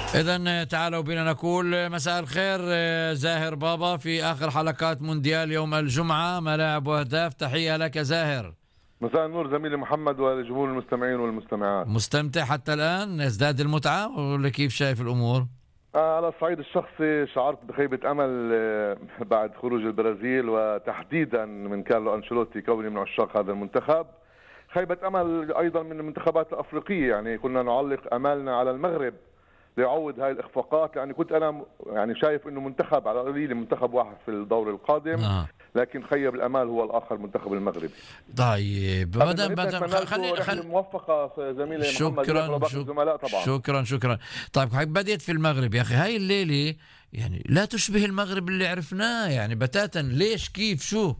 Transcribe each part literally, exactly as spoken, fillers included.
إذن تعالوا بنا نقول مساء الخير زاهر بابا في آخر حلقات مونديال يوم الجمعة، ملاعب وأهداف. تحية لك زاهر. مساء النور زميلي محمد ولجمهور المستمعين والمستمعات. مستمتع حتى الآن؟ ازداد المتعة ولا كيف شايف الأمور؟ آه على الصعيد الشخصي شعرت بخيبة أمل آه بعد خروج البرازيل، وتحديدا من كارلو أنشيلوتي كوني من عشاق هذا المنتخب. خيبة أمل أيضا من المنتخبات الأفريقية، يعني كنا نعلق أمالنا على المغرب ليعوض هاي الإخفاقات، لأني كنت أنا يعني شايف إنه منتخب على القليل منتخب واحد في الدور القادم. آه. لكن خيب الامال هو الاخر المنتخب المغربي. طيب مدام مدام خلينا خلي موفقه زميلي شكرا محمد الزملاء طبعا. شكرا شكرا. طيب بديت في المغرب يا اخي، هاي الليله يعني لا تشبه المغرب اللي عرفناه يعني بتاتا. ليش كيف شو؟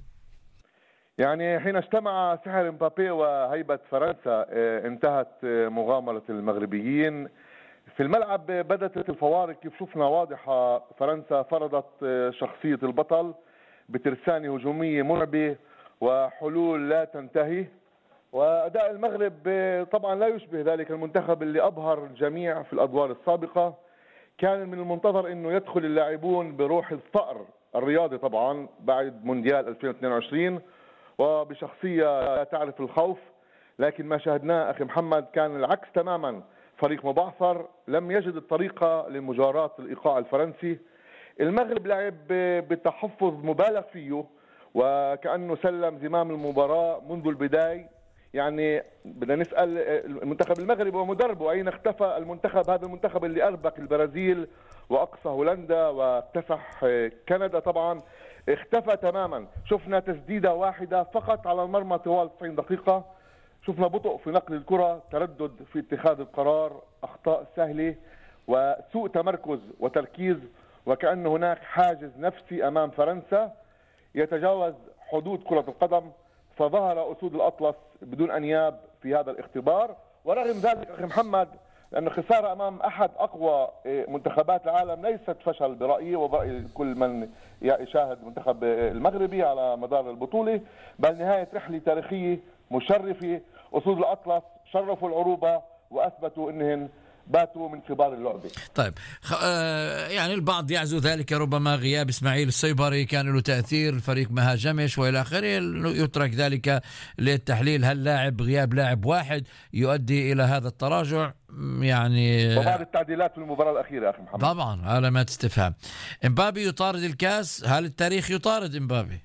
يعني حين اجتمع سحر مبابي وهيبه فرنسا انتهت مغامره المغربيين. في الملعب بدت الفوارق كيف شفنا واضحه. فرنسا فرضت شخصيه البطل بترسانة هجومية مرعبة وحلول لا تنتهي، وأداء المغرب طبعا لا يشبه ذلك المنتخب اللي أبهر الجميع في الأدوار السابقة. كان من المنتظر أنه يدخل اللاعبون بروح الثأر الرياضي طبعا بعد مونديال ألفين واثنين وعشرين وبشخصية لا تعرف الخوف، لكن ما شاهدناه أخي محمد كان العكس تماما. فريق مبعثر لم يجد الطريقة لمجاراة الإيقاع الفرنسي. المغرب لعب بتحفظ مبالغ فيه وكأنه سلم زمام المباراة منذ البداية. يعني بدنا نسأل المنتخب المغربي ومدربه أين اختفى المنتخب، هذا المنتخب اللي أربك البرازيل وأقصى هولندا واكتسح كندا طبعا، اختفى تماما. شفنا تسديدة واحدة فقط على المرمى طوال تسعين دقيقة، شفنا بطء في نقل الكرة، تردد في اتخاذ القرار، أخطاء سهلة وسوء تمركز وتركيز، وكأن هناك حاجز نفسي أمام فرنسا يتجاوز حدود كرة القدم. فظهر أسود الأطلس بدون أنياب في هذا الاختبار. ورغم ذلك أخي محمد، لأن خسارة أمام أحد أقوى منتخبات العالم ليست فشل برأيي وبرأي كل من يشاهد المنتخب المغربي على مدار البطولة، بل نهاية رحلة تاريخية مشرفة. أسود الأطلس شرفوا العروبة وأثبتوا أنهم باتوا من كبار اللعبة. طيب آه يعني البعض يعزو ذلك ربما غياب اسماعيل السيبري كان له تأثير، الفريق ما هاجمش والى اخره، يترك ذلك للتحليل. هل لاعب غياب لاعب واحد يؤدي الى هذا التراجع؟ يعني وبعد التعديلات في المباراة الأخيرة أخي محمد طبعا علامات استفهام. امبابي يطارد الكاس، هل التاريخ يطارد امبابي؟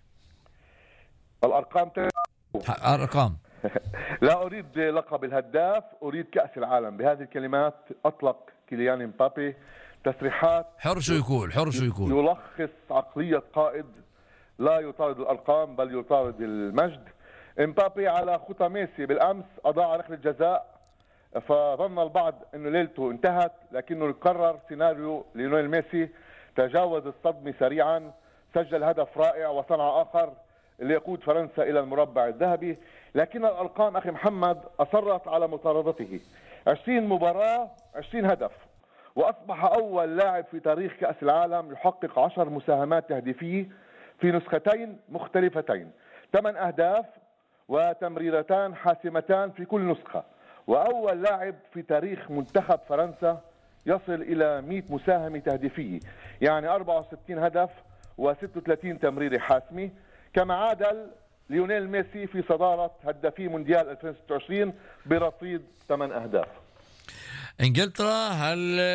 الأرقام أرقام لا أريد لقب الهداف، أريد كأس العالم. بهذه الكلمات أطلق كيليان مبابي تصريحات حر شو يقول حر شو يقول يلخص عقلية قائد لا يطارد الأرقام بل يطارد المجد. مبابي على خطى ميسي بالأمس أضاع ركلة جزاء، فظن البعض أنه ليلته انتهت، لكنه قرر سيناريو ليونيل ميسي، تجاوز الصدمة سريعا، سجل هدف رائع وصنع آخر ليقود فرنسا إلى المربع الذهبي. لكن الأرقام أخي محمد أصرت على مطاردته. عشرين مباراة عشرين هدف، وأصبح أول لاعب في تاريخ كأس العالم يحقق عشر مساهمات تهديفية في نسختين مختلفتين، ثمان أهداف وتمريرتان حاسمتان في كل نسخة. وأول لاعب في تاريخ منتخب فرنسا يصل إلى مئة مساهمة تهديفية، يعني أربعة وستين هدف وستة وثلاثين تمريرة حاسمة، كما عادل ليونيل ميسي في صدارة هدافي مونديال ألفين وستة وعشرين برصيد ثمان أهداف. انجلترا هل